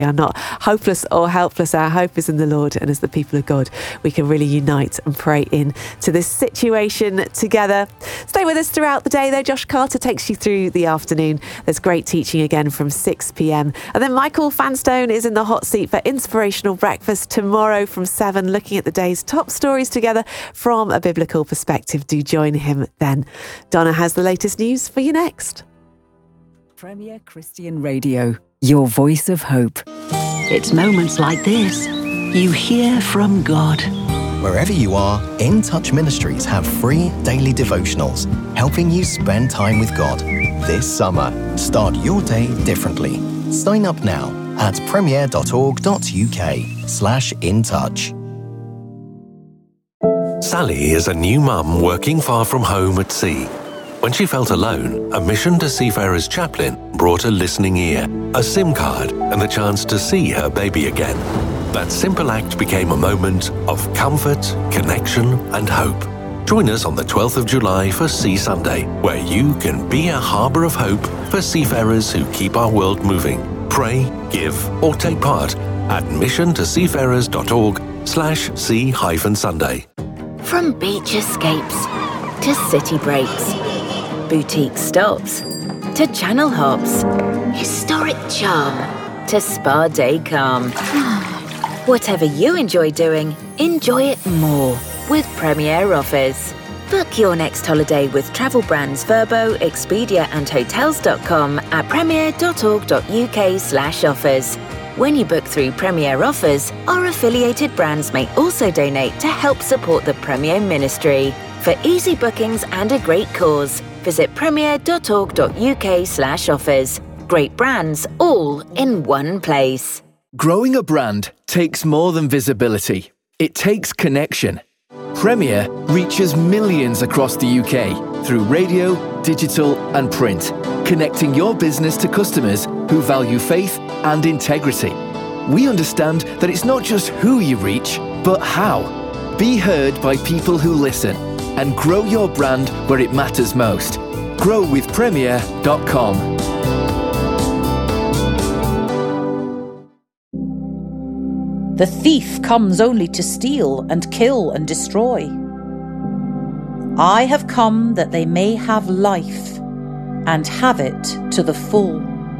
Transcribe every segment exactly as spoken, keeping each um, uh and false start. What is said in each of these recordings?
are not hopeless or helpless. Our hope is in the Lord, and as the people of God, we can really unite and pray into this situation together. Stay with us throughout the day though. Josh Carter takes you through the afternoon. There's great teaching again from six p.m. And then Michael Fanstone is in the hot seat for Inspirational Breakfast tomorrow from seven, looking at the day's top stories together from a biblical perspective. Do join him then. Donna has the latest news for you next. Premier Christian Radio, your voice of hope. It's moments like this you hear from God. Wherever you are, In Touch Ministries have free daily devotionals helping you spend time with God. This summer, start your day differently. Sign up now at premier.org.uk slash in touch. Sally is a new mum working far from home at sea. When she felt alone, a Mission to Seafarers chaplain brought a listening ear, a SIM card, and the chance to see her baby again. That simple act became a moment of comfort, connection, and hope. Join us on the twelfth of July for Sea Sunday, where you can be a harbour of hope for seafarers who keep our world moving. Pray, give, or take part at missiontoseafarers.org slash sea hyphen Sunday. From beach escapes to city breaks, boutique stops to channel hops, historic charm to spa day calm. Whatever you enjoy doing, enjoy it more with Premier Offers. Book your next holiday with travel brands Vrbo, Expedia and Hotels dot com at premier.org.uk slash offers. When you book through Premier Offers, our affiliated brands may also donate to help support the Premier Ministry. For easy bookings and a great cause, visit premier.org.uk slash offers. Great brands all in one place. Growing a brand takes more than visibility. It takes connection. Premier reaches millions across the U K through radio, digital and print, connecting your business to customers who value faith and integrity. We understand that it's not just who you reach, but how. Be heard by people who listen and grow your brand where it matters most. grow with premier dot com. The thief comes only to steal and kill and destroy. I have come that they may have life and have it to the full.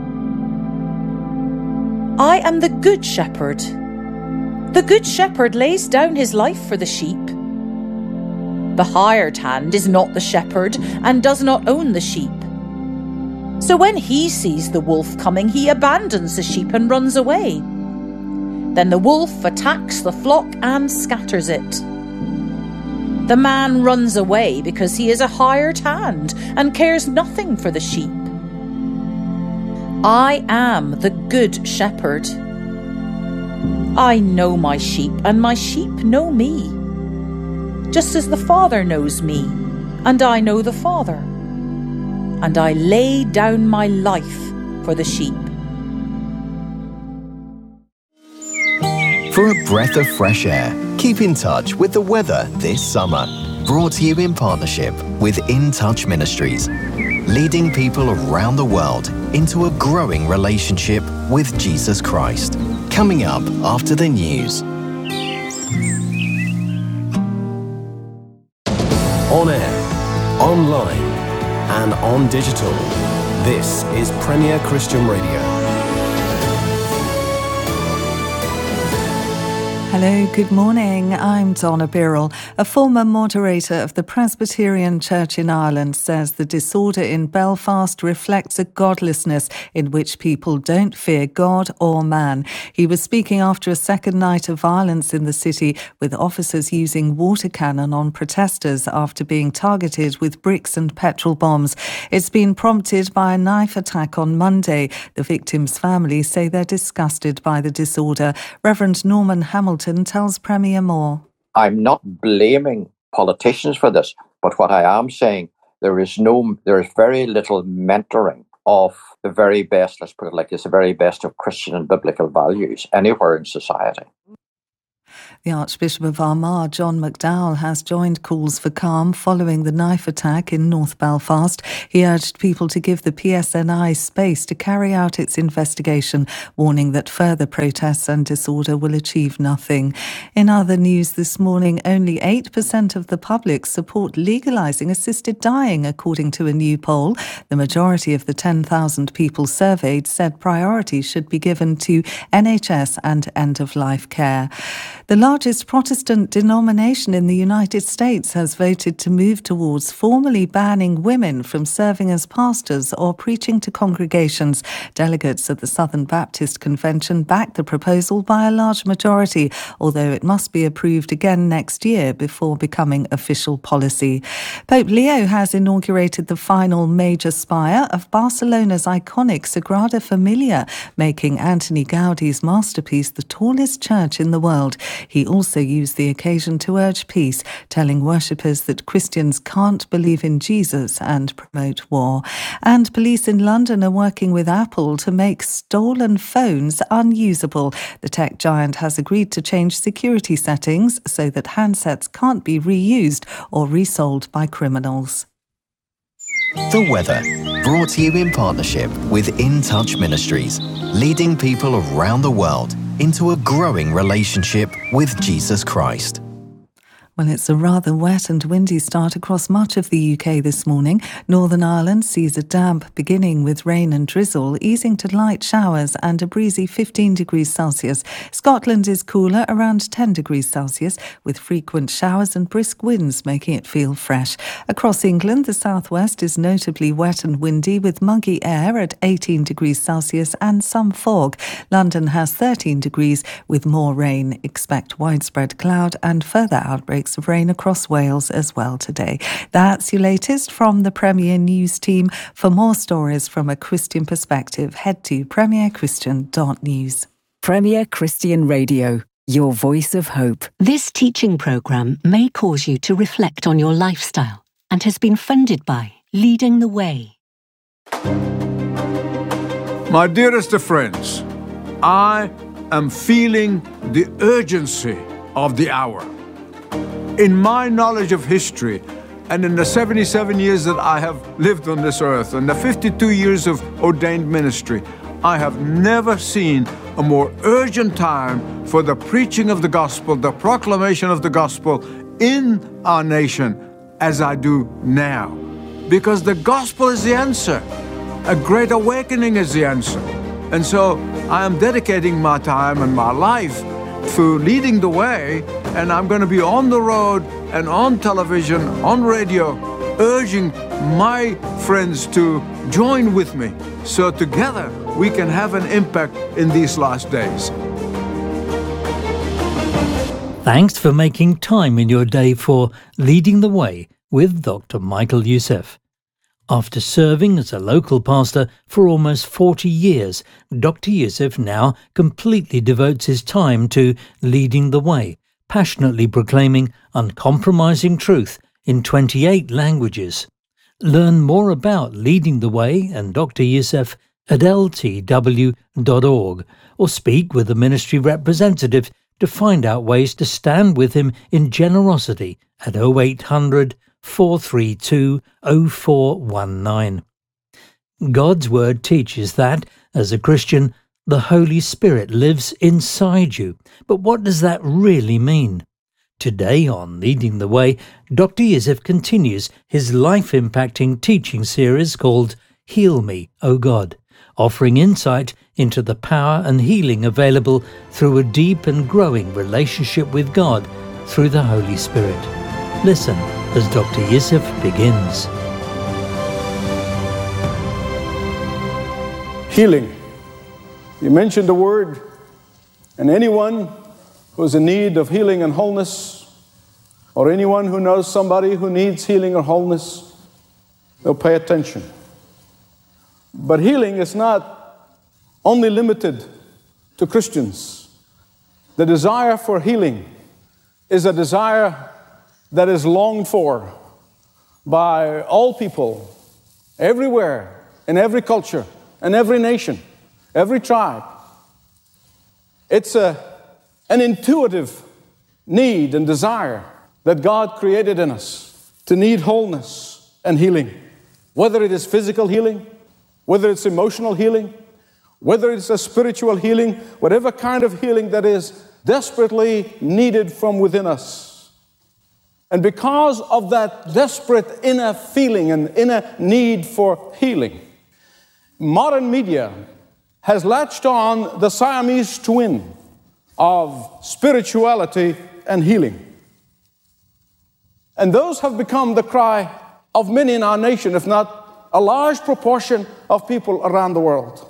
I am the good shepherd. The good shepherd lays down his life for the sheep. The hired hand is not the shepherd and does not own the sheep. So when he sees the wolf coming, he abandons the sheep and runs away. Then the wolf attacks the flock and scatters it. The man runs away because he is a hired hand and cares nothing for the sheep. I am the good shepherd. I know my sheep, and my sheep know me, just as the Father knows me, and I know the Father. And I lay down my life for the sheep. For a breath of fresh air, keep in touch with the weather this summer. Brought to you in partnership with In Touch Ministries, leading people around the world into a growing relationship with Jesus Christ. Coming up after the news. On air, online, and on digital. This is Premier Christian Radio. Hello, good morning. I'm Donna Birrell. A former moderator of the Presbyterian Church in Ireland says the disorder in Belfast reflects a godlessness in which people don't fear God or man. He was speaking after a second night of violence in the city, with officers using water cannon on protesters after being targeted with bricks and petrol bombs. It's been prompted by a knife attack on Monday. The victims' families say they're disgusted by the disorder. Reverend Norman Hamilton tells Premier more. I'm not blaming politicians for this, but what I am saying, there is no, there is very little mentoring of the very best, let's put it like this, the very best of Christian and biblical values anywhere in society. The Archbishop of Armagh, John McDowell, has joined calls for calm following the knife attack in North Belfast. He urged people to give the P S N I space to carry out its investigation, warning that further protests and disorder will achieve nothing. In other news this morning, only eight percent of the public support legalising assisted dying, according to a new poll. The majority of the ten thousand people surveyed said priority should be given to N H S and end-of-life care. The largest Protestant denomination in the United States has voted to move towards formally banning women from serving as pastors or preaching to congregations. Delegates at the Southern Baptist Convention backed the proposal by a large majority, although it must be approved again next year before becoming official policy. Pope Leo has inaugurated the final major spire of Barcelona's iconic Sagrada Familia, making Antoni Gaudi's masterpiece the tallest church in the world. He also used the occasion to urge peace, telling worshippers that Christians can't believe in Jesus and promote war. And police in London are working with Apple to make stolen phones unusable. The tech giant has agreed to change security settings so that handsets can't be reused or resold by criminals. The weather, brought to you in partnership with In Touch Ministries, leading people around the world into a growing relationship with Jesus Christ. Well, it's a rather wet and windy start across much of the U K this morning. Northern Ireland sees a damp beginning with rain and drizzle, easing to light showers and a breezy fifteen degrees Celsius. Scotland is cooler, around ten degrees Celsius, with frequent showers and brisk winds making it feel fresh. Across England, the southwest is notably wet and windy, with muggy air at eighteen degrees Celsius and some fog. London has thirteen degrees, with more rain. Expect widespread cloud and further outbreaks of rain across Wales as well today. That's your latest from the Premier News team. For more stories from a Christian perspective, head to premier christian dot news. Premier Christian Radio, your voice of hope. This teaching programme may cause you to reflect on your lifestyle and has been funded by Leading the Way. My dearest of friends, I am feeling the urgency of the hour. In my knowledge of history, and in the seventy-seven years that I have lived on this earth, and the fifty-two years of ordained ministry, I have never seen a more urgent time for the preaching of the gospel, the proclamation of the gospel in our nation as I do now. Because the gospel is the answer. A great awakening is the answer. And so I am dedicating my time and my life for leading the way, and I'm going to be on the road and on television, on radio, urging my friends to join with me so together we can have an impact in these last days. Thanks for making time in your day for Leading the Way with Doctor Michael Youssef. After serving as a local pastor for almost forty years, Doctor Youssef now completely devotes his time to leading the way, passionately proclaiming uncompromising truth in twenty-eight languages. Learn more about Leading the Way and Doctor Youssef at l t w dot org or speak with a ministry representative to find out ways to stand with him in generosity at oh eight hundred, four three two, oh four one nine. God's Word teaches that, as a Christian, the Holy Spirit lives inside you. But what does that really mean? Today on Leading the Way, Doctor Youssef continues his life-impacting teaching series called Heal Me, O God, offering insight into the power and healing available through a deep and growing relationship with God through the Holy Spirit. Listen as Doctor Youssef begins. Healing. You mentioned the word, and anyone who's in need of healing and wholeness, or anyone who knows somebody who needs healing or wholeness, they'll pay attention. But healing is not only limited to Christians. The desire for healing is a desire that is longed for by all people, everywhere, in every culture, in every nation, every tribe. It's a, an intuitive need and desire that God created in us to need wholeness and healing. Whether it is physical healing, whether it's emotional healing, whether it's a spiritual healing, whatever kind of healing that is desperately needed from within us. And because of that desperate inner feeling and inner need for healing, modern media has latched on the Siamese twin of spirituality and healing. And those have become the cry of many in our nation, if not a large proportion of people around the world.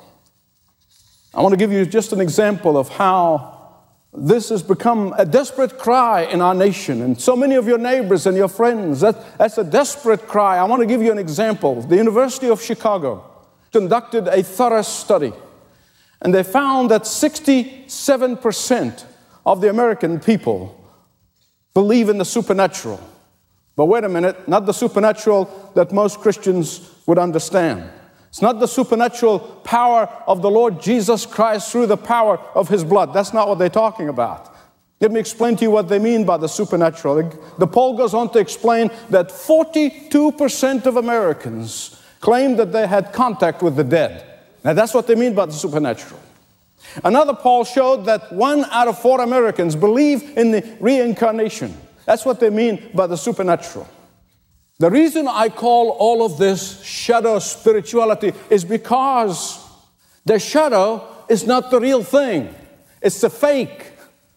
I want to give you just an example of how this has become a desperate cry in our nation. And so many of your neighbors and your friends, that, that's a desperate cry. I want to give you an example. The University of Chicago conducted a thorough study, and they found that sixty-seven percent of the American people believe in the supernatural. But wait a minute, not the supernatural that most Christians would understand. It's not the supernatural power of the Lord Jesus Christ through the power of His blood. That's not what they're talking about. Let me explain to you what they mean by the supernatural. The poll goes on to explain that forty-two percent of Americans claim that they had contact with the dead. Now that's what they mean by the supernatural. Another poll showed that one out of four Americans believe in the reincarnation. That's what they mean by the supernatural. The reason I call all of this shadow spirituality is because the shadow is not the real thing. It's the fake.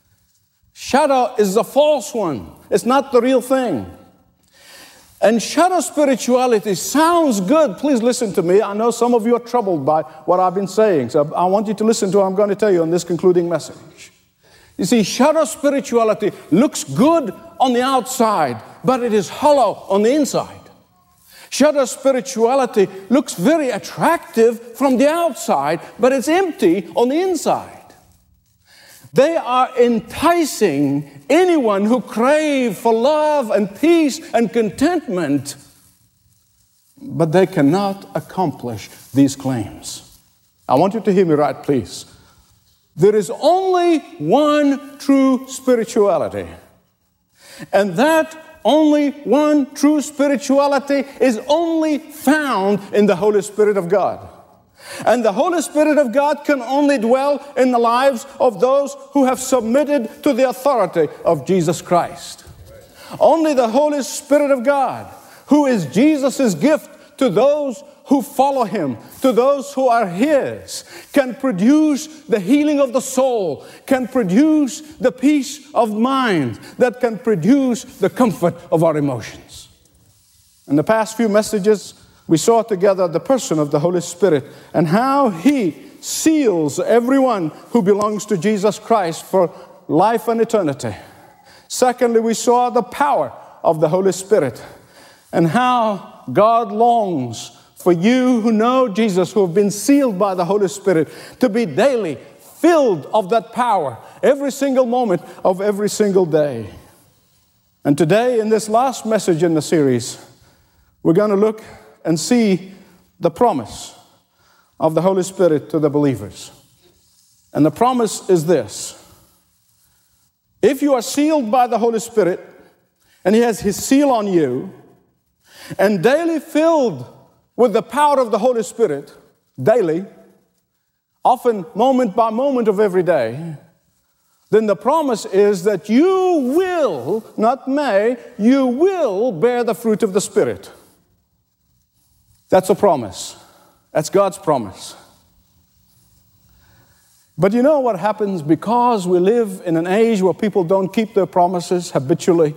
Shadow is the false one. It's not the real thing. And shadow spirituality sounds good. Please listen to me. I know some of you are troubled by what I've been saying. So I want you to listen to what I'm going to tell you in this concluding message. You see, shadow spirituality looks good on the outside, but it is hollow on the inside. Shadow spirituality looks very attractive from the outside, but it's empty on the inside. They are enticing anyone who crave for love and peace and contentment, but they cannot accomplish these claims. I want you to hear me right, please. There is only one true spirituality, and that only one true spirituality is only found in the Holy Spirit of God. And the Holy Spirit of God can only dwell in the lives of those who have submitted to the authority of Jesus Christ. Only the Holy Spirit of God, who is Jesus' gift to those who follow Him, to those who are His, can produce the healing of the soul, can produce the peace of mind, that can produce the comfort of our emotions. In the past few messages, we saw together the person of the Holy Spirit and how He seals everyone who belongs to Jesus Christ for life and eternity. Secondly, we saw the power of the Holy Spirit and how God longs for you who know Jesus, who have been sealed by the Holy Spirit, to be daily filled of that power every single moment of every single day. And today, in this last message in the series, we're going to look and see the promise of the Holy Spirit to the believers. And the promise is this: if you are sealed by the Holy Spirit, and He has His seal on you, and daily filled with the power of the Holy Spirit, daily, often moment by moment of every day, then the promise is that you will, not may, you will bear the fruit of the Spirit. That's a promise. That's God's promise. But you know what happens because we live in an age where people don't keep their promises habitually?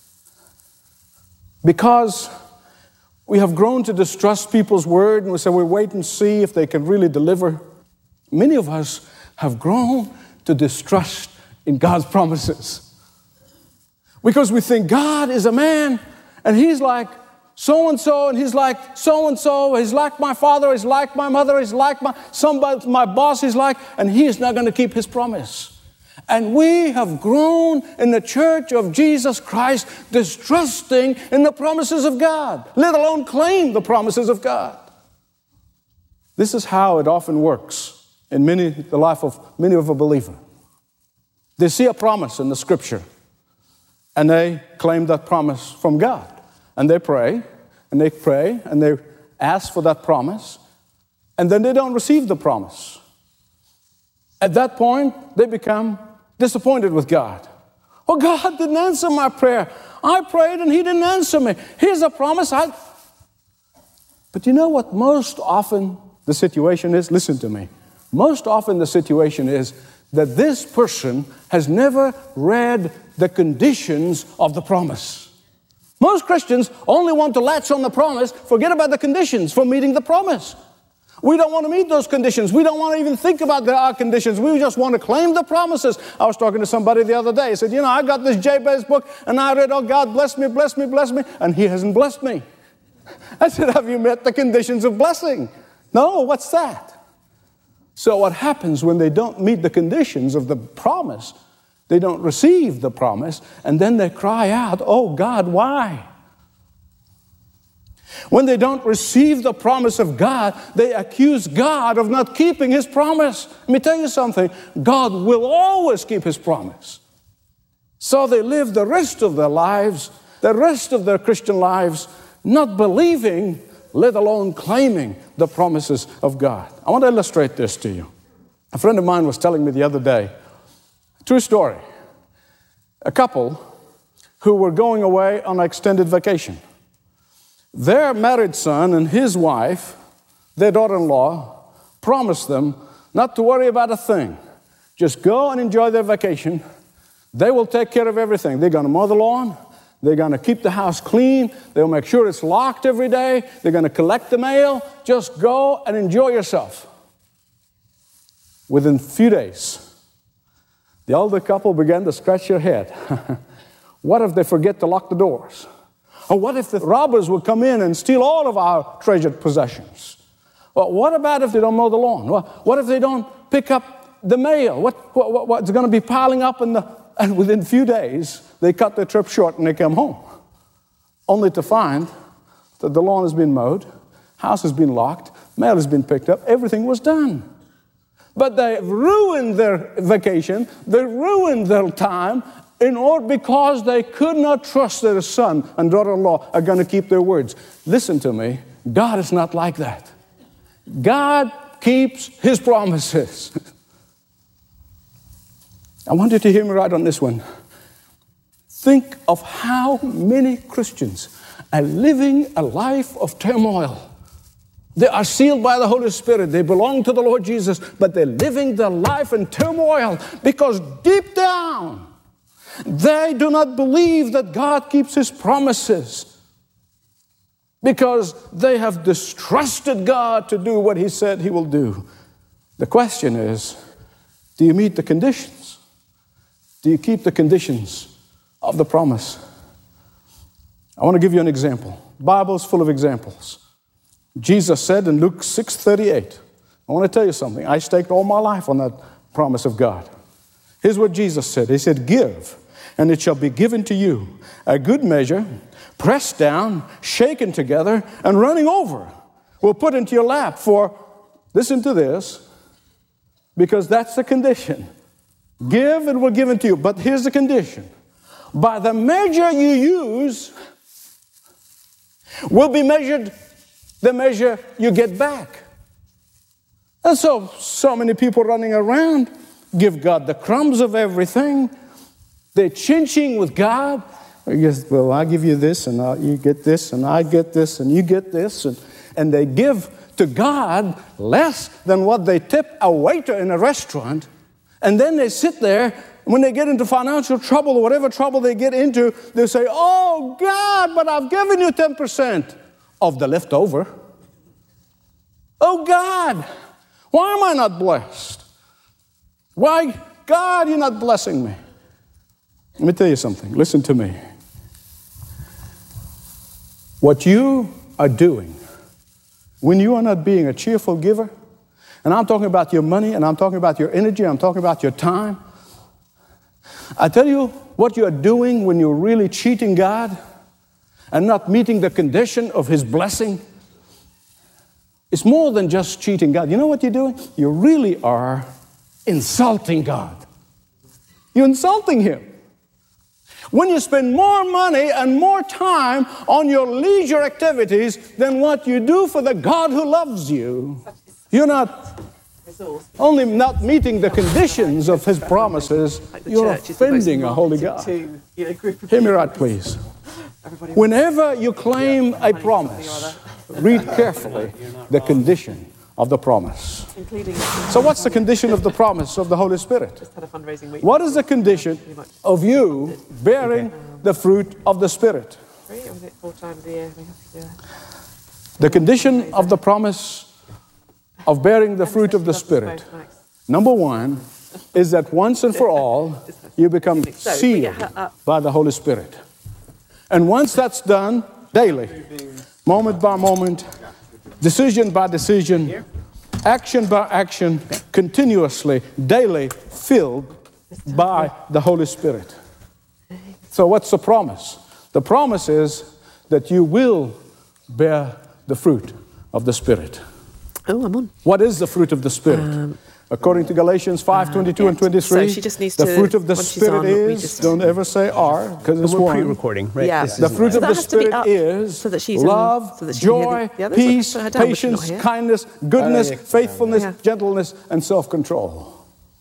Because we have grown to distrust people's word, and we say, we'll wait and see if they can really deliver. Many of us have grown to distrust in God's promises. Because we think God is a man, and He's like so-and-so, and He's like so-and-so, He's like my father, He's like my mother, He's like my somebody, my boss, He's like, and He is not going to keep His promise. And we have grown in the church of Jesus Christ distrusting in the promises of God, let alone claim the promises of God. This is how it often works in many, the life of many of a believer. They see a promise in the Scripture, and they claim that promise from God. And they pray, and they pray, and they ask for that promise, and then they don't receive the promise. At that point, they become disappointed with God. Oh, God didn't answer my prayer. I prayed and He didn't answer me. Here's a promise. I... But you know what most often the situation is? Listen to me. Most often the situation is that this person has never read the conditions of the promise. Most Christians only want to latch on the promise, forget about the conditions for meeting the promise. We don't want to meet those conditions. We don't want to even think about there are conditions. We just want to claim the promises. I was talking to somebody the other day. He said, you know, I got this Jabez book, and I read, oh, God, bless me, bless me, bless me, and He hasn't blessed me. I said, have you met the conditions of blessing? No, what's that? So what happens when they don't meet the conditions of the promise? They don't receive the promise, and then they cry out, oh, God, why? When they don't receive the promise of God, they accuse God of not keeping His promise. Let me tell you something. God will always keep His promise. So they live the rest of their lives, the rest of their Christian lives, not believing, let alone claiming the promises of God. I want to illustrate this to you. A friend of mine was telling me the other day, true story, a couple who were going away on an extended vacation. Their married son and his wife, their daughter-in-law, promised them not to worry about a thing. Just go and enjoy their vacation. They will take care of everything. They're going to mow the lawn. They're going to keep the house clean. They'll make sure it's locked every day. They're going to collect the mail. Just go and enjoy yourself. Within a few days, the older couple began to scratch their head. What if they forget to lock the doors? Or what if the robbers will come in and steal all of our treasured possessions? Well, what about if they don't mow the lawn? Well, what if they don't pick up the mail? What, what, what's going to be piling up in the... And within a few days, they cut their trip short and they come home. Only to find that the lawn has been mowed, house has been locked, mail has been picked up, everything was done. But they ruined their vacation, they ruined their time, in order because they could not trust that a son and daughter-in-law are going to keep their words. Listen to me, God is not like that. God keeps His promises. I want you to hear me right on this one. Think of how many Christians are living a life of turmoil. They are sealed by the Holy Spirit. They belong to the Lord Jesus, but they're living their life in turmoil because deep down, they do not believe that God keeps His promises because they have distrusted God to do what He said He will do. The question is, do you meet the conditions? Do you keep the conditions of the promise? I want to give you an example. The Bible's full of examples. Jesus said in Luke six thirty-eight, I want to tell you something. I staked all my life on that promise of God. Here's what Jesus said. He said, give, and it shall be given to you, a good measure, pressed down, shaken together, and running over, will put into your lap. For, listen to this, because that's the condition. Give, and will give unto you. But here's the condition. By the measure you use, will be measured the measure you get back. And so, so many people running around, give God the crumbs of everything. They're chinching with God. Guess, well, I give you this, and I'll, you get this, and I get this, and you get this. And, and they give to God less than what they tip a waiter in a restaurant. And then they sit there, when they get into financial trouble or whatever trouble they get into, they say, oh, God, but I've given you ten percent of the leftover. Oh, God, why am I not blessed? Why, God, you're not blessing me? Let me tell you something. Listen to me. What you are doing when you are not being a cheerful giver, and I'm talking about your money, and I'm talking about your energy, I'm talking about your time. I tell you what you are doing when you're really cheating God and not meeting the condition of His blessing. It's more than just cheating God. You know what you're doing? You really are insulting God. You're insulting Him. When you spend more money and more time on your leisure activities than what you do for the God who loves you, you're not only not meeting the conditions of His promises, you're offending a holy God. Hear me right, please. Whenever you claim a promise, read carefully the condition of the promise. So what's the condition of the promise of the Holy Spirit? What is the condition of you bearing the fruit of the Spirit? The condition of the promise of bearing the fruit of the Spirit, number one, is that once and for all, you become sealed by the Holy Spirit. And once that's done, daily, moment by moment, decision by decision, action by action, continuously, daily, filled by the Holy Spirit. So what's the promise? The promise is that you will bear the fruit of the Spirit. Oh, I'm on. What is the fruit of the Spirit? Um, According to Galatians five, twenty-two uh, and twenty-three, so she just needs the to, fruit of the Spirit on, is, just, don't ever say are, because it's we're one. pre-recording, right? Yeah. The fruit so of the Spirit is so that she's love, in, so that she joy, the, yeah, peace, down, patience, kindness, goodness, uh, yeah. faithfulness, yeah. gentleness, and self-control.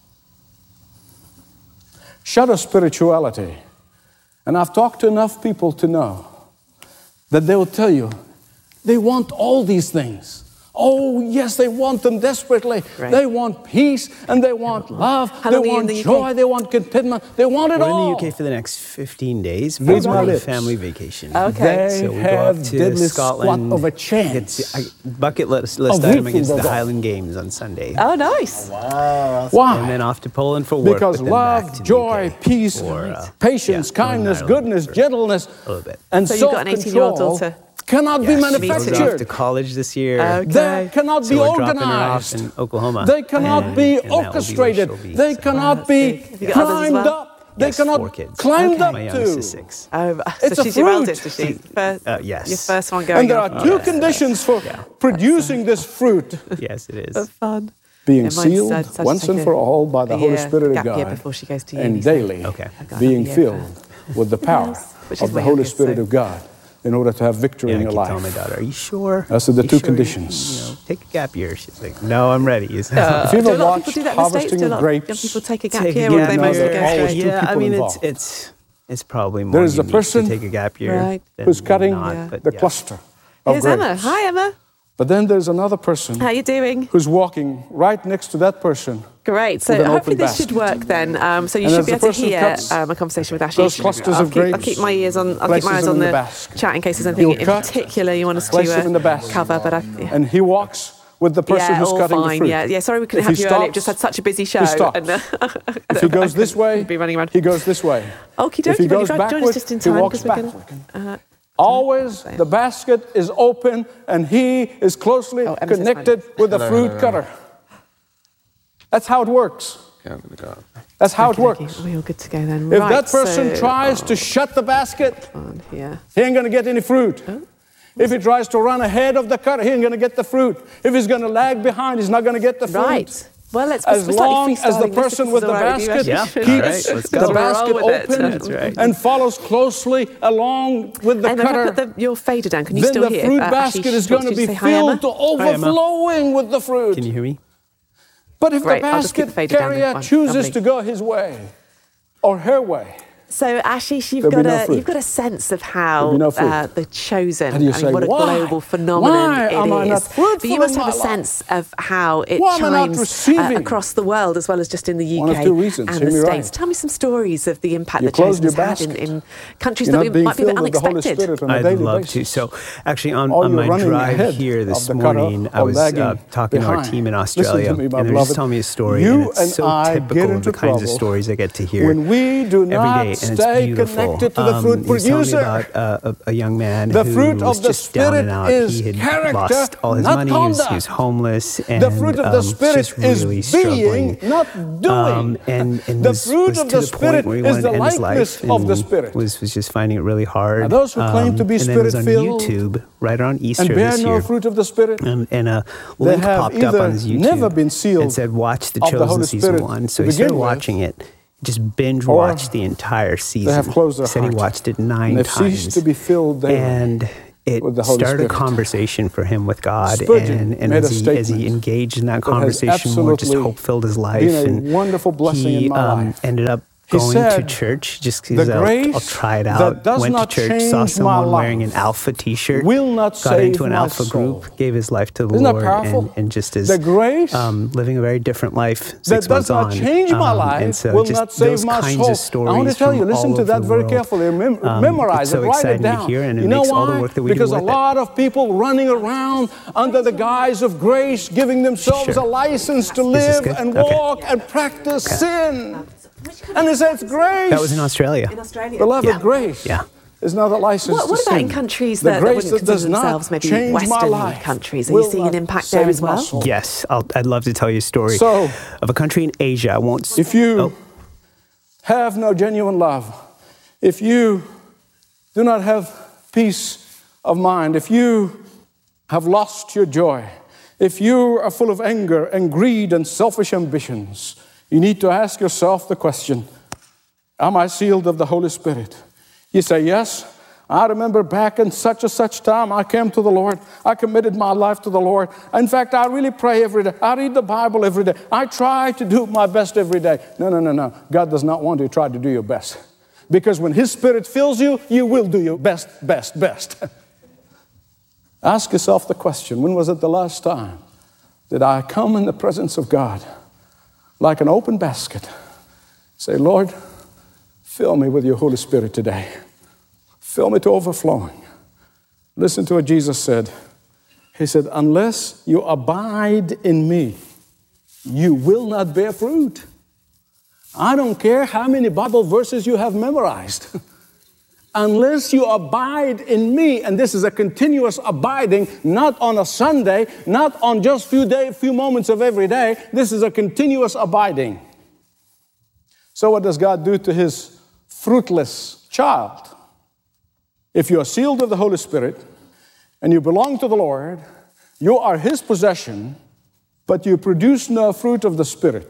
Shadow spirituality. And I've talked to enough people to know that they will tell you they want all these things. Oh, yes, they want them desperately. Right. They want peace and they want love. How they want the joy. They want contentment. They want it We're all. We're in the U K for the next fifteen days. Read my lips. Family vacation. Okay. They so we have go up to diddly Scotland. Squat of a chance. To, I, bucket list, list oh, item against the go. Highland Games on Sunday. Oh, nice. Oh, wow. Why? And then off to Poland for work. Because love, joy, peace, for, uh, patience, yeah, kindness, goodness, gentleness, a little bit. and so self-control. So you've got an eighteen-year-old daughter. Cannot yeah, be manufactured. Off to college this year. Okay. They cannot so be we're organized. Her off in Oklahoma. They cannot and, be and orchestrated. Be be, they so. cannot oh, be climbed well? up. They yes, cannot four kids. climbed okay. up My to. youngest is six. Oh, it's so a she's fruit. your eldest, is she? First, uh, yes. Your first one going And there up. are two yes. conditions for yeah. producing this fruit. Yes, it is. That's fun. Being yeah, sealed sad, sad once and for all by the Holy Spirit of God. Before she goes to and uni, daily okay. being filled with the power yes. of the Holy youngest, Spirit so. of God. In order to have victory yeah, in your I life. I tell my daughter, are you sure? Those are the you two sure conditions. You, you know, take a gap year. She's like, no, I'm ready. Uh, if you ever watched do that Harvesting of grapes, young people take a gap take year, a or gap they year. mostly go straight? Yeah, I mean, involved. it's it's it's probably more there is a unique person to take a gap year right. who's cutting not, yeah. but the yeah. cluster of Here's grapes. Emma. Hi, Emma. But then there's another person How you doing? who's walking right next to that person. Great. So hopefully this basket. should work then. Um, so you and should be able to hear um, a conversation with Ashley. Those clusters I'll of keep, grapes. I'll keep my ears on. I'll keep my eyes on the, the chat in case there's anything You'll in cut, particular you want us to uh, in the cover. But I, yeah. and he walks with the person yeah, who's all cutting fine. the fruit. Yeah, yeah. Sorry we couldn't if have he you stops, earlier. Just had such a busy show. He stops. And, uh, if he goes this way, be running around. he goes this way. Okie dokie. If he goes join backward, us just in time, he walks we're backward. Gonna, uh, Always the basket is open and he is closely oh, connected with the fruit hello. cutter. That's how it works. Yeah, I'm gonna go. That's how okay, it works. Okay. We're all good to go then. If right, that person so, tries oh, to shut the basket, on, yeah. he ain't going to get any fruit. Oh. If he tries to run ahead of the cutter, he ain't going to get the fruit. If he's going to lag behind, he's not going to get the fruit. Right. Well, let's as long as the person with the basket yeah. keeps right, the basket open That's right. and follows closely along with the Emma, cutter, put the, your fader down. Can you then still the hear? fruit uh, basket is going to be filled to overflowing with the fruit. Can you hear me? But if Great, the basket the carrier chooses Lovely. to go his way or her way, so Ashish, you've There'll got no a you've got a sense of how no uh, the chosen, and you I say, mean, what a why? global phenomenon Why it am I not is. fruitful But you must in have a my sense of how it Why am I not chimes uh, receiving? across the world as well as just in the U K One of two reasons. and Hear the me States. right. Tell me some stories of the impact You that chosen closed has your had in, basket. in countries You're that not we being might be a bit filled with the Holy unexpected. Spirit on a I'd daily love basis. to. So actually on, Or on you're my running drive ahead here this of the cutter morning, I or was lagging uh, talking to our behind. team in Listen Australia, to me, my and they were just beloved. telling me a story, You and it's and so I typical get of the into kinds of trouble stories I get to hear when we do every not day, and it's stay beautiful. connected to the Um, fruit he was telling me producer. about uh, a, a young man The who fruit was of the just down and Spirit out. is He had character, lost all his not money. He was, he conduct. was homeless, and The fruit of the um, Spirit just really is struggling. being, not doing. Um, and and the was, fruit was of to the the Spirit point where he is wanted the to end his likeness life, of the and Spirit. was was just finding it really hard. Now, those who claim to be um, and then it was on Spirit-filled YouTube right around Easter and bear this no year. fruit of the Spirit, And, and a they link have popped up either on his YouTube never been sealed and said, watch The of the Chosen Holy season Spirit one. to So he begin started with, watching it. just binge Or watched the entire season. They have closed their Said heart. he watched it nine And they've times. ceased to be filled daily and it with the Holy started Spirit. a conversation for him with God. Spurgeon and and made as, a he, as he statement engaged in that that has conversation more, just absolutely hope filled his life. been a and wonderful blessing he in my um, life. ended up He going said, to church just "The because I'll, grace I'll try it that out. does Went to not church, saw change my someone wearing life an Alpha t-shirt, will not got save into an my Alpha soul." group, gave his life to the Isn't that Lord, powerful? and, and just is The grace um, living a very different life six that months does not on. change my Um, life and so will just not save those my kinds soul. of stories I want to tell you, from listen all to over that the very world. carefully. Mem- Um, memorize it's so it, write it exciting to down. hear, and it you know makes why? all the work that we do because a with it. lot of people running around under the guise of grace, giving themselves Sure. a license to Is this live good? and Okay. walk and practice sin. And they say it's grace. That was in Australia. In Australia. Beloved, Yeah. grace Yeah. is not a license What, what to about sin. in countries The that, that grace wouldn't that does consider not themselves maybe change my Western life countries? Are you will seeing an not impact there save as my well? soul. Yes, I'll, I'd love to tell you a story So, of a country in Asia. I won't. s- if you oh, have no genuine love, if you do not have peace of mind, if you have lost your joy, if you are full of anger and greed and selfish ambitions, you need to ask yourself the question, am I sealed of the Holy Spirit? You say, yes. I remember back in such and such time, I came to the Lord. I committed my life to the Lord. In fact, I really pray every day. I read the Bible every day. I try to do my best every day. No, no, no, no. God does not want you to try to do your best. Because when His Spirit fills you, you will do your best, best, best. Ask yourself the question, when was it the last time did I come in the presence of God like an open basket? Say, Lord, fill me with your Holy Spirit today. Fill me to overflowing. Listen to what Jesus said. He said, unless you abide in me, you will not bear fruit. I don't care how many Bible verses you have memorized. Unless you abide in me, and this is a continuous abiding, not on a Sunday, not on just few day, few moments of every day. This is a continuous abiding. So what does God do to His fruitless child? If you are sealed of the Holy Spirit and you belong to the Lord, you are His possession, but you produce no fruit of the Spirit.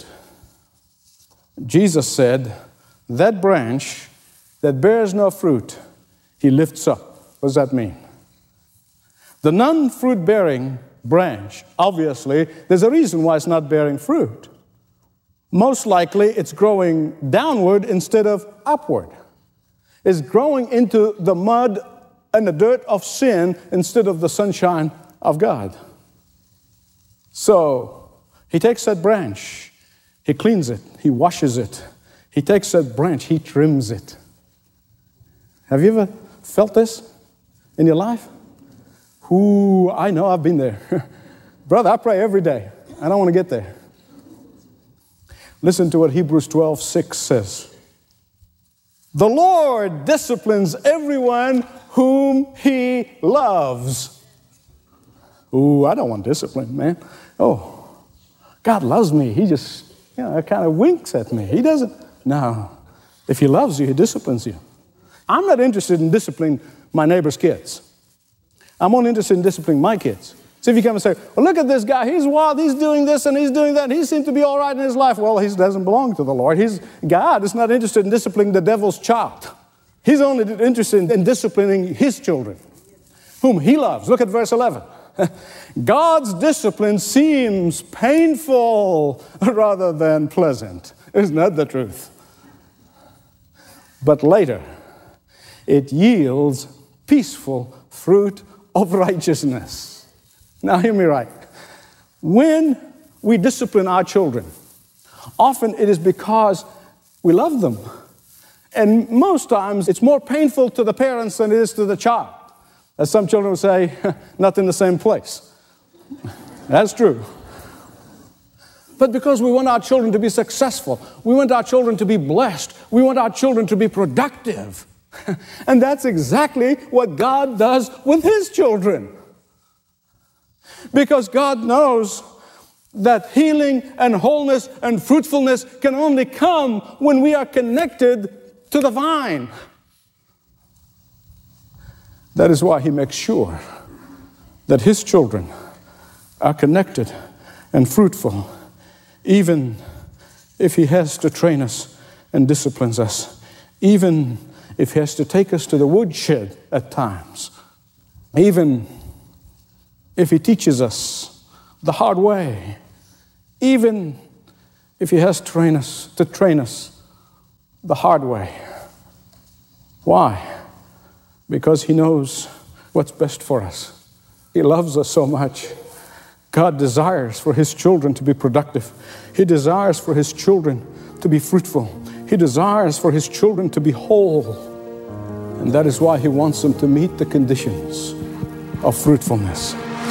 Jesus said, that branch that bears no fruit, He lifts up. What does that mean? The non-fruit bearing branch, obviously, there's a reason why it's not bearing fruit. Most likely it's growing downward instead of upward. Is growing into the mud and the dirt of sin instead of the sunshine of God. So He takes that branch, He cleans it, He washes it. He takes that branch, He trims it. Have you ever felt this in your life? Ooh, I know, I've been there. Brother, I pray every day. I don't want to get there. Listen to what Hebrews twelve six says. The Lord disciplines everyone whom He loves. Ooh, I don't want discipline, man. Oh, God loves me. He just, you know, kind of winks at me. He doesn't. No. If He loves you, He disciplines you. I'm not interested in disciplining my neighbor's kids. I'm only interested in disciplining my kids. So if you come and say, well, look at this guy. He's wild. He's doing this and he's doing that. And he seems to be all right in his life. Well, he doesn't belong to the Lord. He's, God is not interested in disciplining the devil's child. He's only interested in disciplining His children, whom He loves. Look at verse eleven. God's discipline seems painful rather than pleasant. Isn't that the truth? But later, it yields peaceful fruit of righteousness. Now hear me right. When we discipline our children, often it is because we love them. And most times it's more painful to the parents than it is to the child. As some children will say, not in the same place. That's true. But because we want our children to be successful, we want our children to be blessed, we want our children to be productive. And that's exactly what God does with His children. Because God knows that healing and wholeness and fruitfulness can only come when we are connected to the vine. That is why He makes sure that His children are connected and fruitful, even if He has to train us and disciplines us, even if he has to take us to the woodshed at times, even if he teaches us the hard way, even if he has to train us, to train us the hard way. Why? Because he knows what's best for us. He loves us so much. God desires for his children to be productive. He desires for his children to be fruitful. He desires for his children to be whole. And that is why he wants them to meet the conditions of fruitfulness.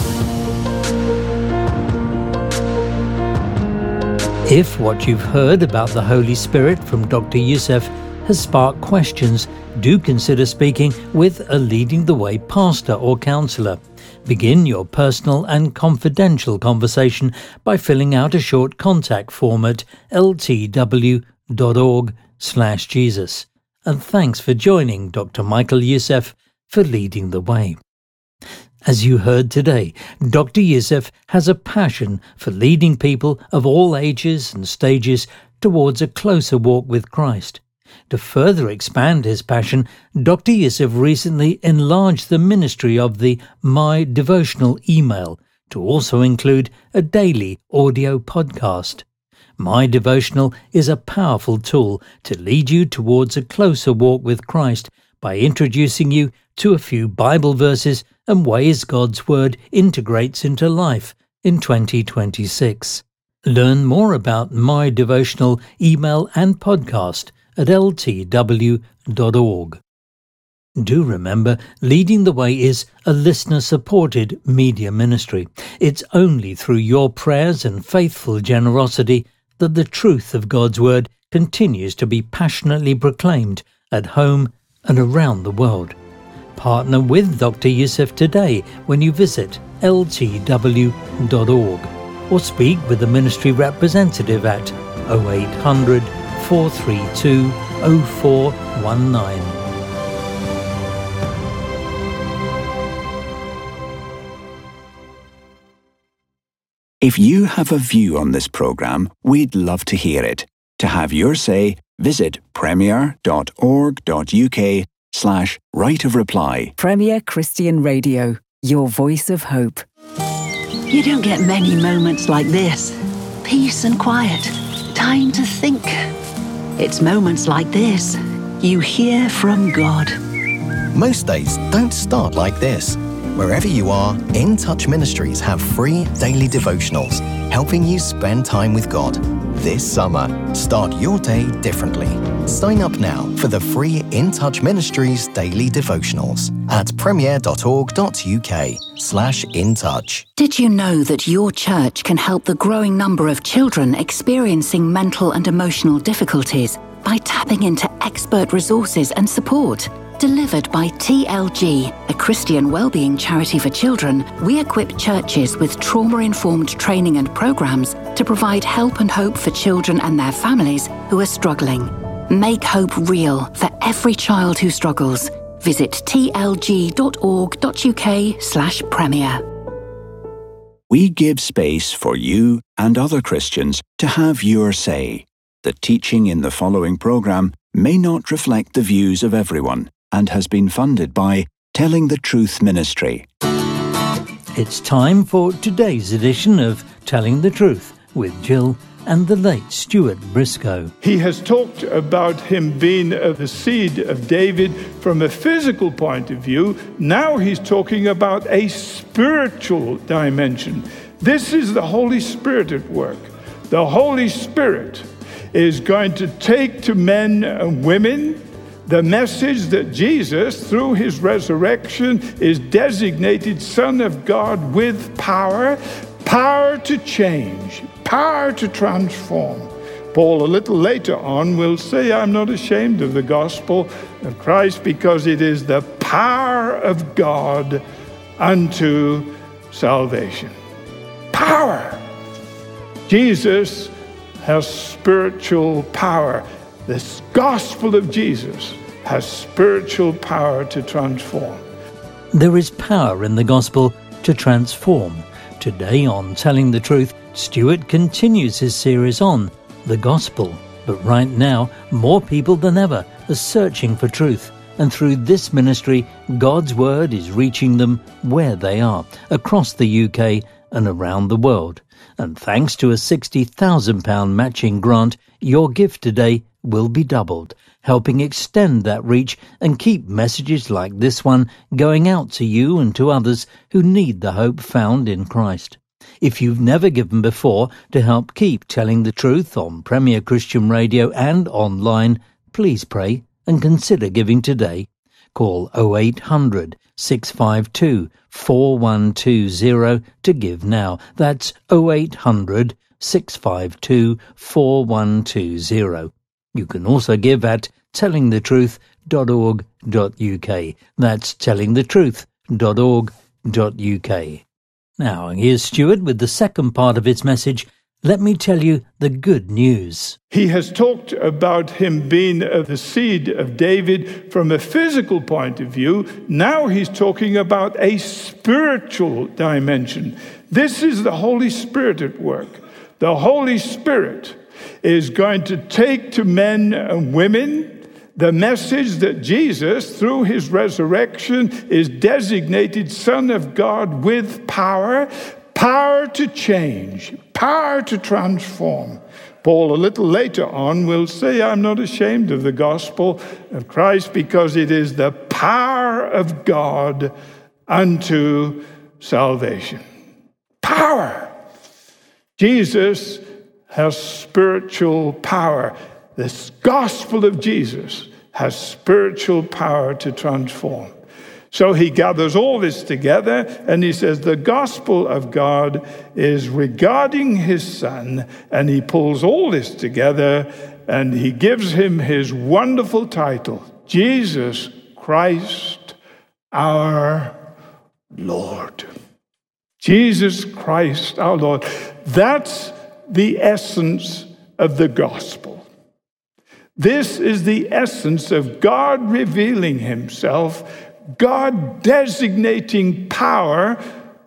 If what you've heard about the Holy Spirit from Doctor Youssef has sparked questions, do consider speaking with a Leading the Way pastor or counsellor. Begin your personal and confidential conversation by filling out a short contact form at l t w dot org slash Jesus. And thanks for joining Doctor Michael Youssef for Leading the Way. As you heard today, Doctor Youssef has a passion for leading people of all ages and stages towards a closer walk with Christ. To further expand his passion, Doctor Youssef recently enlarged the ministry of the My Devotional email to also include a daily audio podcast. My Devotional is a powerful tool to lead you towards a closer walk with Christ by introducing you to a few Bible verses and ways God's Word integrates into life in twenty twenty-six. Learn more about My Devotional email and podcast at l t w dot org. Do remember, Leading the Way is a listener-supported media ministry. It's only through your prayers and faithful generosity that the truth of God's Word continues to be passionately proclaimed at home and around the world. Partner with Doctor Youssef today when you visit l t w dot org or speak with the ministry representative at oh eight hundred, four three two, oh four one nine. If you have a view on this programme, we'd love to hear it. To have your say, visit premier dot org dot u k slash right of reply. Premier Christian Radio, your voice of hope. You don't get many moments like this. Peace and quiet. Time to think. It's moments like this you hear from God. Most days don't start like this. Wherever you are, In Touch Ministries have free daily devotionals helping you spend time with God. This summer, start your day differently. Sign up now for the free In Touch Ministries daily devotionals at premier dot org dot u k slash in touch. Did you know that your church can help the growing number of children experiencing mental and emotional difficulties by tapping into expert resources and support? Delivered by T L G, a Christian wellbeing charity for children, we equip churches with trauma-informed training and programs to provide help and hope for children and their families who are struggling. Make hope real for every child who struggles. Visit t l g dot org dot u k slash premier. We give space for you and other Christians to have your say. The teaching in the following programme may not reflect the views of everyone and has been funded by Telling the Truth Ministry. It's time for today's edition of Telling the Truth with Jill and the late Stuart Briscoe. He has talked about him being of the seed of David from a physical point of view. Now he's talking about a spiritual dimension. This is the Holy Spirit at work. The Holy Spirit is going to take to men and women the message that Jesus, through his resurrection, is designated Son of God with power, power to change, power to transform. Paul, a little later on, will say, I'm not ashamed of the gospel of Christ because it is the power of God unto salvation. Power! Jesus has spiritual power. This gospel of Jesus has spiritual power to transform. There is power in the gospel to transform. Today on Telling the Truth, Stuart continues his series on the gospel. But right now, more people than ever are searching for truth. And through this ministry, God's Word is reaching them where they are, across the U K and around the world. And thanks to a sixty thousand pounds matching grant, your gift today will be doubled, helping extend that reach and keep messages like this one going out to you and to others who need the hope found in Christ. If you've never given before to help keep telling the truth on Premier Christian Radio and online, please pray and consider giving today. Call oh eight hundred, six five two, four one two zero to give now. That's oh eight hundred, six five two, four one two zero. You can also give at telling the truth dot org dot U K. That's telling the truth dot org dot U K. Now, here's Stuart with the second part of his message. Let me tell you the good news. He has talked about him being of the seed of David from a physical point of view. Now he's talking about a spiritual dimension. This is the Holy Spirit at work. The Holy Spirit is going to take to men and women the message that Jesus, through his resurrection, is designated Son of God with power, power to change, power to transform. Paul, a little later on, will say, I'm not ashamed of the gospel of Christ because it is the power of God unto salvation. Power. Jesus has spiritual power. This gospel of Jesus has spiritual power to transform. So he gathers all this together and he says the gospel of God is regarding his Son, and he pulls all this together and he gives him his wonderful title, Jesus Christ our Lord. Jesus Christ our Lord. That's the essence of the gospel. This is the essence of God revealing himself, God designating power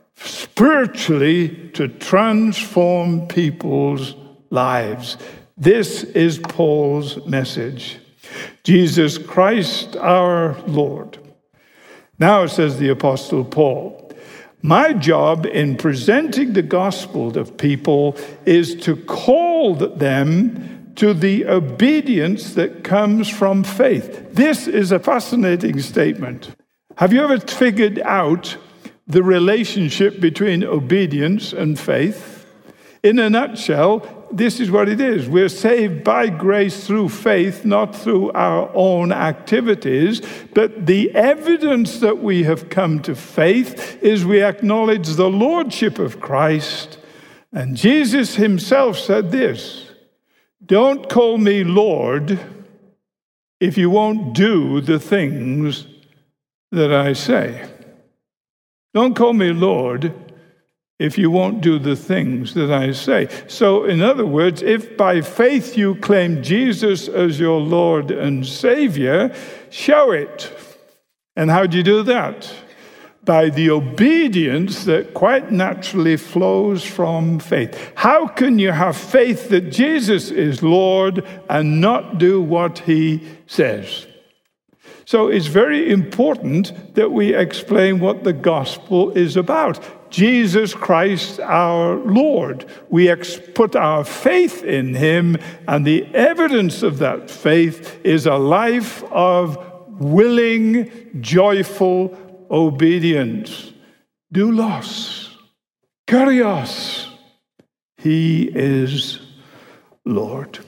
spiritually to transform people's lives. This is Paul's message. Jesus Christ our Lord. Now, says the Apostle Paul, my job in presenting the gospel to people is to call them to the obedience that comes from faith. This is a fascinating statement. Have you ever figured out the relationship between obedience and faith? In a nutshell, this is what it is. We're saved by grace through faith, not through our own activities. But the evidence that we have come to faith is we acknowledge the lordship of Christ. And Jesus himself said this, don't call me Lord if you won't do the things that I say. Don't call me Lord if you won't do the things that I say. So, in other words, if by faith you claim Jesus as your Lord and Savior, show it. And how do you do that? By the obedience that quite naturally flows from faith. How can you have faith that Jesus is Lord and not do what he says? So it's very important that we explain what the gospel is about. Jesus Christ our Lord. We ex- put our faith in him, and the evidence of that faith is a life of willing, joyful obedience. Doulos, Kyrios. He is Lord.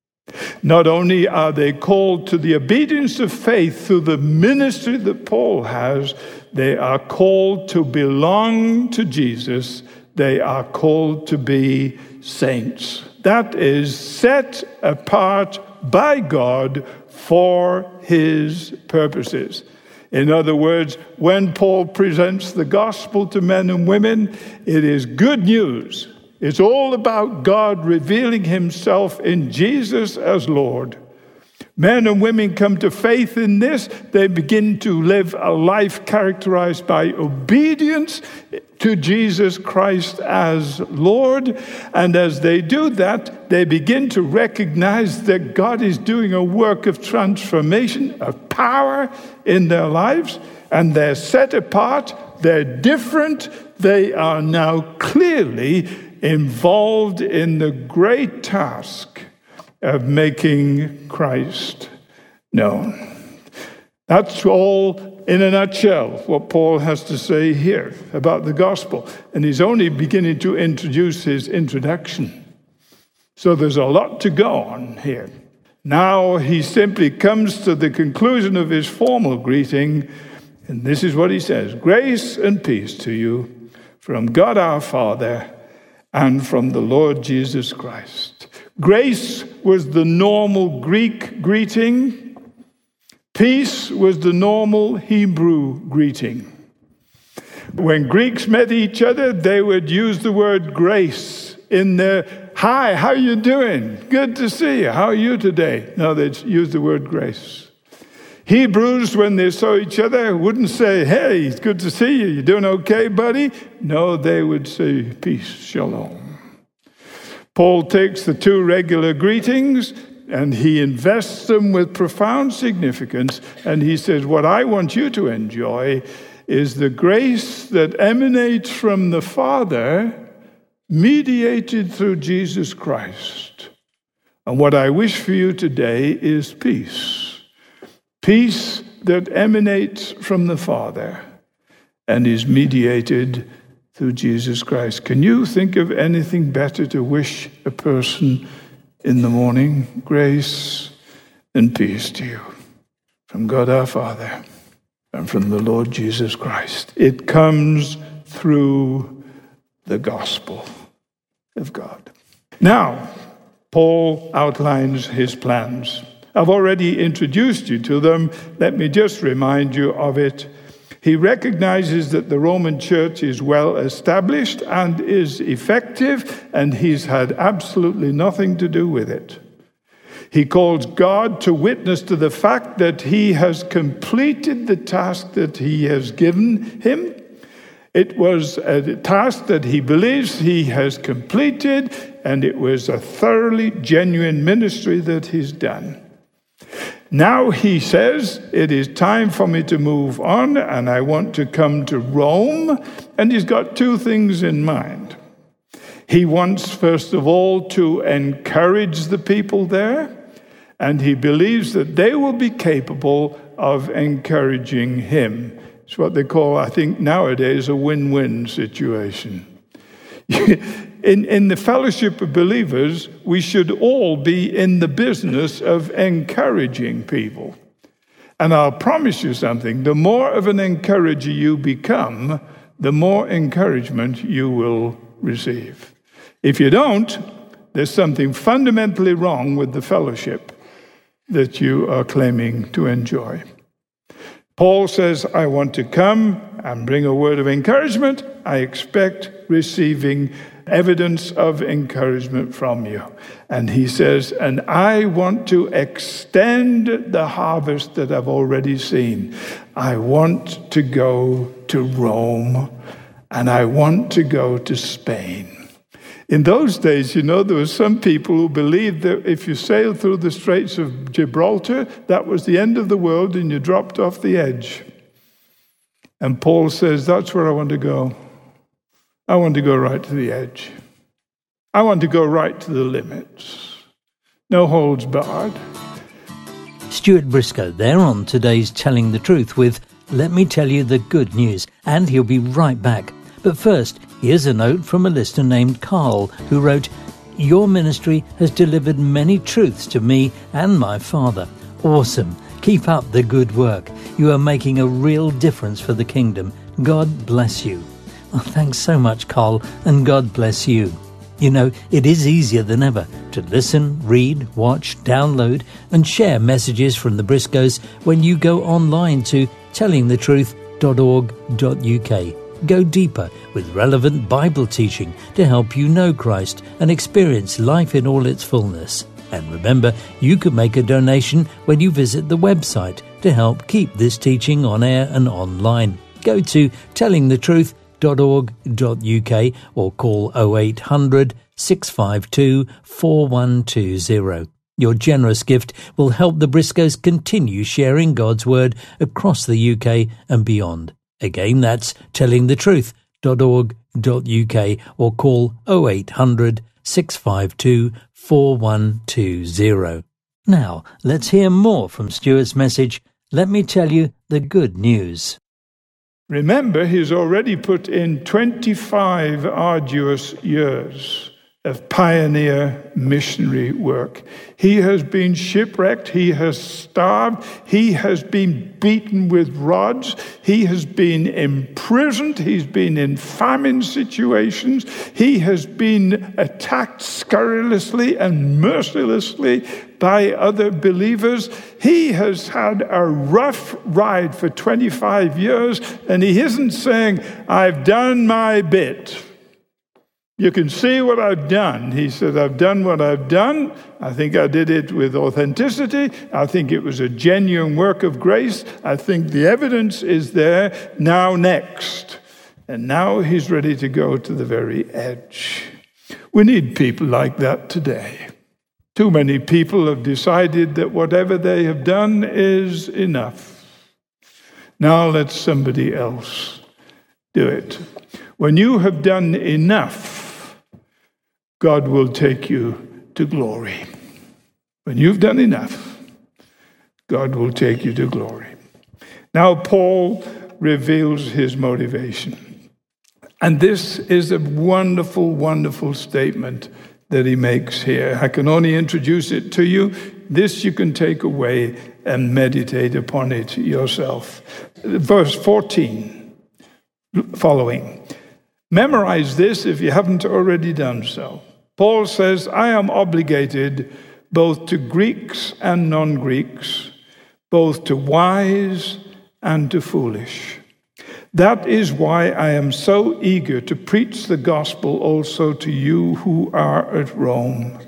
Not only are they called to the obedience of faith through the ministry that Paul has, they are called to belong to Jesus. They are called to be saints. That is set apart by God for his purposes. In other words, when Paul presents the gospel to men and women, it is good news. It's all about God revealing himself in Jesus as Lord. Men and women come to faith in this. They begin to live a life characterized by obedience to Jesus Christ as Lord. And as they do that, they begin to recognize that God is doing a work of transformation, of power in their lives. And they're set apart. They're different. They are now clearly involved in the great task of making Christ known. That's all, in a nutshell, what Paul has to say here about the gospel. And he's only beginning to introduce his introduction. So there's a lot to go on here. Now he simply comes to the conclusion of his formal greeting, and this is what he says: grace and peace to you from God our Father and from the Lord Jesus Christ. Grace was the normal Greek greeting. Peace was the normal Hebrew greeting. When Greeks met each other, they would use the word grace in their, hi, how you doing? Good to see you. How are you today? No, they'd use the word grace. Hebrews, when they saw each other, wouldn't say, hey, it's good to see you. You doing okay, buddy? No, they would say, peace, shalom. Paul takes the two regular greetings and he invests them with profound significance. And he says, what I want you to enjoy is the grace that emanates from the Father, mediated through Jesus Christ. And what I wish for you today is peace. Peace that emanates from the Father and is mediated through Jesus Christ. Can you think of anything better to wish a person in the morning? Grace and peace to you from God our Father and from the Lord Jesus Christ. It comes through the gospel of God. Now, Paul outlines his plans. I've already introduced you to them. Let me just remind you of it. He recognizes that the Roman Church is well established and is effective, and he's had absolutely nothing to do with it. He calls God to witness to the fact that he has completed the task that he has given him. It was a task that he believes he has completed, and it was a thoroughly genuine ministry that he's done. Now he says, it is time for me to move on, and I want to come to Rome. And he's got two things in mind. He wants, first of all, to encourage the people there, and he believes that they will be capable of encouraging him. It's what they call, I think, nowadays a win-win situation. In, in the fellowship of believers, we should all be in the business of encouraging people. And I'll promise you something, the more of an encourager you become, the more encouragement you will receive. If you don't, there's something fundamentally wrong with the fellowship that you are claiming to enjoy. Paul says, I want to come and bring a word of encouragement. I expect receiving evidence of encouragement from you. And he says, and I want to extend the harvest that I've already seen. I want to go to Rome, and I want to go to Spain. In those days, you know, there were some people who believed that if you sailed through the Straits of Gibraltar, that was the end of the world and you dropped off the edge. And Paul says, that's where I want to go. I want to go right to the edge. I want to go right to the limits. No holds barred. Stuart Briscoe there on today's Telling the Truth with Let Me Tell You the Good News, and he'll be right back. But first, here's a note from a listener named Carl, who wrote, Your ministry has delivered many truths to me and my father. Awesome. Keep up the good work. You are making a real difference for the kingdom. God bless you. Oh, thanks so much, Carl, and God bless you. You know, it is easier than ever to listen, read, watch, download, and share messages from the Briscoes when you go online to telling the truth dot org dot U K. Go deeper with relevant Bible teaching to help you know Christ and experience life in all its fullness. And remember, you can make a donation when you visit the website to help keep this teaching on air and online. Go to telling the truth dot org dot U K or call oh eight hundred, six five two, four one two zero. Your generous gift will help the Briscoes continue sharing God's Word across the U K and beyond. Again, that's telling the truth dot org dot U K or call oh eight hundred, six five two, four one two zero. Now, let's hear more from Stuart's message. Let me tell you the good news. Remember, he's already put in twenty-five arduous years of pioneer missionary work. He has been shipwrecked, he has starved, he has been beaten with rods, he has been imprisoned, he's been in famine situations, he has been attacked scurrilously and mercilessly by other believers. He has had a rough ride for twenty-five years, and he isn't saying, I've done my bit. You can see what I've done. He said, I've done what I've done. I think I did it with authenticity. I think it was a genuine work of grace. I think the evidence is there. Now next. And now he's ready to go to the very edge. We need people like that today. Too many people have decided that whatever they have done is enough. Now let somebody else do it. When you have done enough, God will take you to glory. When you've done enough, God will take you to glory. Now, Paul reveals his motivation. And this is a wonderful, wonderful statement that he makes here. I can only introduce it to you. This you can take away and meditate upon it yourself. Verse fourteen, following. Memorize this if you haven't already done so. Paul says, I am obligated both to Greeks and non-Greeks, both to wise and to foolish. That is why I am so eager to preach the gospel also to you who are at Rome.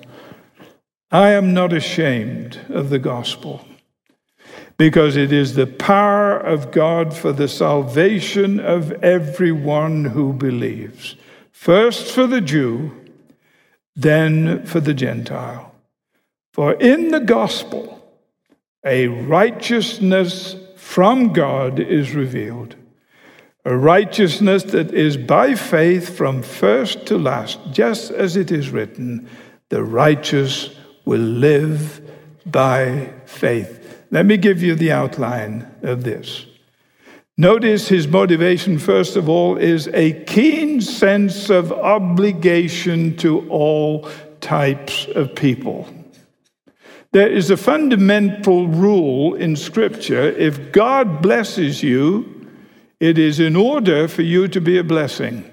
I am not ashamed of the gospel, because it is the power of God for the salvation of everyone who believes. First for the Jew, then for the Gentile. For in the gospel, a righteousness from God is revealed, a righteousness that is by faith from first to last, just as it is written, the righteous will live by faith. Let me give you the outline of this. Notice his motivation, first of all, is a keen sense of obligation to all types of people. There is a fundamental rule in Scripture. If God blesses you, it is in order for you to be a blessing.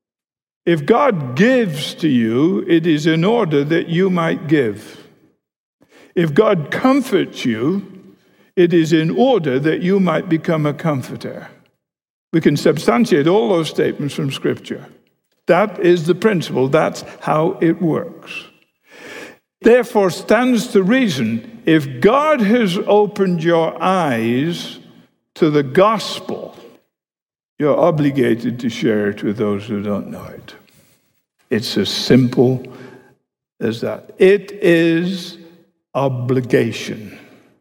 If God gives to you, it is in order that you might give. If God comforts you, it is in order that you might become a comforter. We can substantiate all those statements from Scripture. That is the principle. That's how it works. Therefore stands to reason, if God has opened your eyes to the gospel, you're obligated to share it with those who don't know it. It's as simple as that. It is obligation.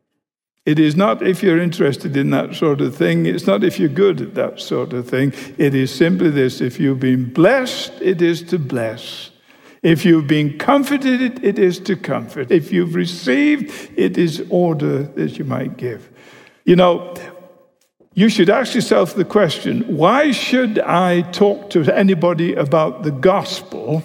It is not if you're interested in that sort of thing. It's not if you're good at that sort of thing. It is simply this. If you've been blessed, it is to bless. If you've been comforted, it is to comfort. If you've received, it is order that you might give. You know, you should ask yourself the question, why should I talk to anybody about the gospel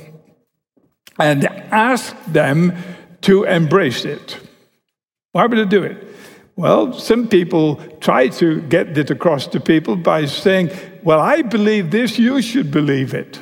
and ask them to embrace it? Why would I do it? Well, some people try to get it across to people by saying, well, I believe this, you should believe it.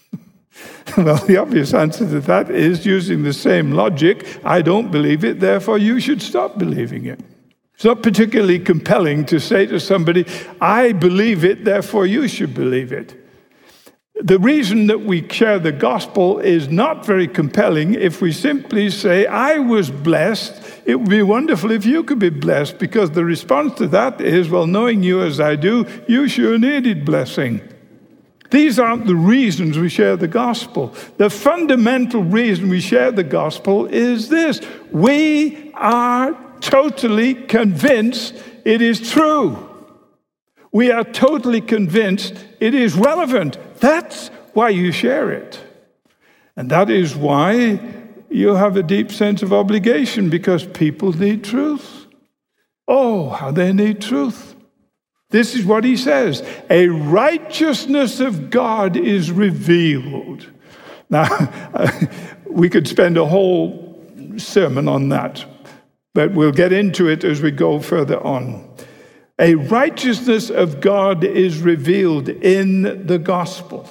Well, the obvious answer to that is, using the same logic, I don't believe it, therefore you should stop believing it. It's not particularly compelling to say to somebody, I believe it, therefore you should believe it. The reason that we share the gospel is not very compelling if we simply say, I was blessed. It would be wonderful if you could be blessed, because the response to that is, well, knowing you as I do, you sure needed blessing. These aren't the reasons we share the gospel. The fundamental reason we share the gospel is this: we are totally convinced it is true. We are totally convinced it is relevant. That's why you share it. And that is why you have a deep sense of obligation, because people need truth. Oh, how they need truth. This is what he says: a righteousness of God is revealed. Now, we could spend a whole sermon on that, but we'll get into it as we go further on. A righteousness of God is revealed in the gospel.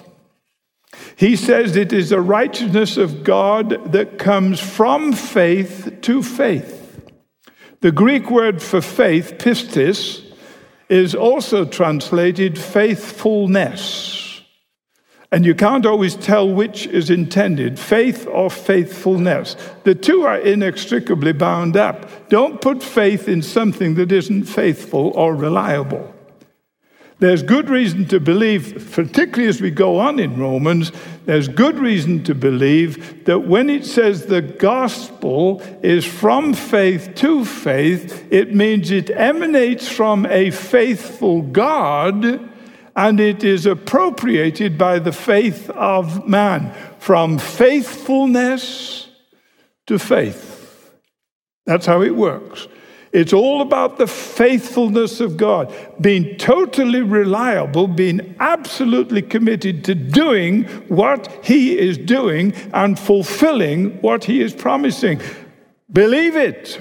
He says it is a righteousness of God that comes from faith to faith. The Greek word for faith, pistis, is also translated faithfulness. And you can't always tell which is intended, faith or faithfulness. The two are inextricably bound up. Don't put faith in something that isn't faithful or reliable. There's good reason to believe, particularly as we go on in Romans, there's good reason to believe that when it says the gospel is from faith to faith, it means it emanates from a faithful God, and it is appropriated by the faith of man, from faithfulness to faith. That's how it works. It's all about the faithfulness of God, being totally reliable, being absolutely committed to doing what he is doing and fulfilling what he is promising. Believe it.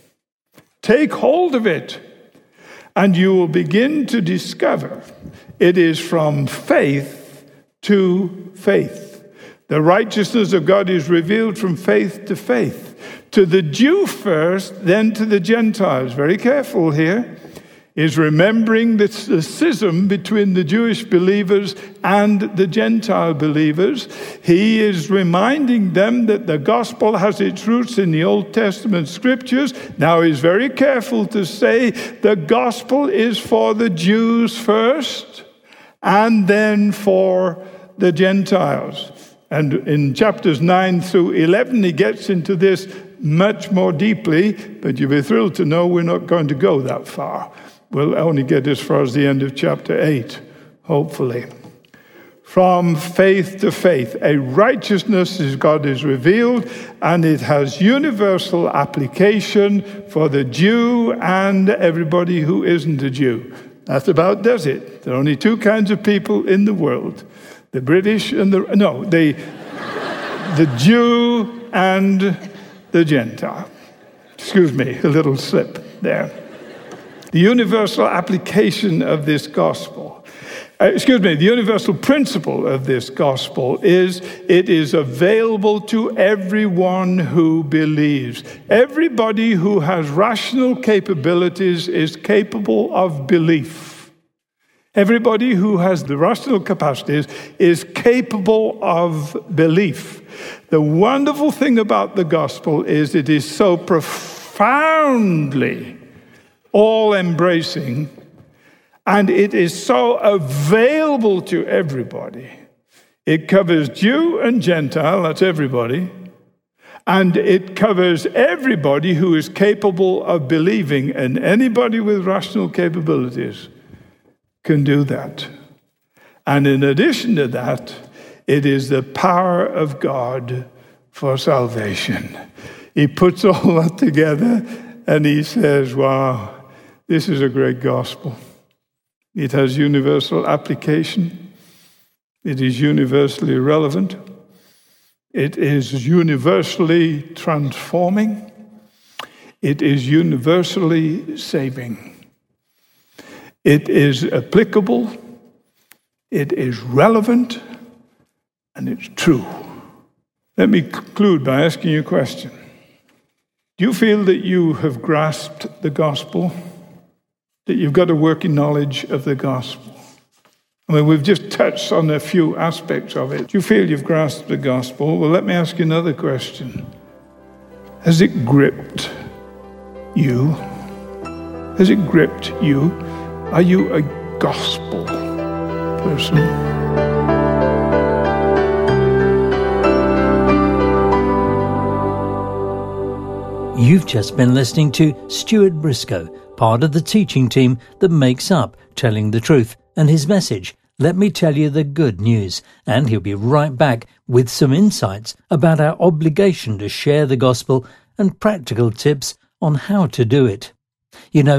Take hold of it. And you will begin to discover it is from faith to faith. The righteousness of God is revealed from faith to faith. To the Jew first, then to the Gentiles. Very careful here. Is remembering the, the schism between the Jewish believers and the Gentile believers. He is reminding them that the gospel has its roots in the Old Testament scriptures. Now he's very careful to say the gospel is for the Jews first, and then for the Gentiles. And in chapters nine through eleven, he gets into this much more deeply, but you'll be thrilled to know we're not going to go that far. We'll only get as far as the end of chapter eight, hopefully. From faith to faith, a righteousness of God is revealed, and it has universal application for the Jew and everybody who isn't a Jew. That about does it. There are only two kinds of people in the world: the British and the no, the the Jew and the Gentile. Excuse me, a little slip there. The universal application of this gospel, uh, excuse me, the universal principle of this gospel is it is available to everyone who believes. Everybody who has rational capabilities is capable of belief. Everybody who has the rational capacities is capable of belief. The wonderful thing about the gospel is it is so profoundly all-embracing, and it is so available to everybody. It covers Jew and Gentile, that's everybody, and it covers everybody who is capable of believing, and anybody with rational capabilities can do that. And in addition to that, it is the power of God for salvation. He puts all that together and he says, wow, this is a great gospel. It has universal application. It is universally relevant. It is universally transforming. It is universally saving. It is applicable. It is relevant. And it's true. Let me conclude by asking you a question. Do you feel that you have grasped the gospel? That you've got a working knowledge of the gospel? I mean, we've just touched on a few aspects of it. Do you feel you've grasped the gospel? Well, let me ask you another question. Has it gripped you? Has it gripped you? Are you a gospel person? You've just been listening to Stuart Briscoe, part of the teaching team that makes up Telling the Truth, and his message, Let Me Tell You the Good News. And he'll be right back with some insights about our obligation to share the gospel and practical tips on how to do it. You know,